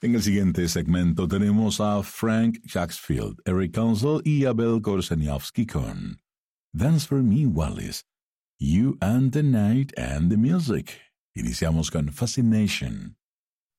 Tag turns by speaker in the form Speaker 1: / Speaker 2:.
Speaker 1: En el siguiente segmento tenemos a Frank Jacksfield, Eric Council y Abel Korseniowski con Dance for Me, Wallis, You and the Night and the Music. Iniciamos con Fascination.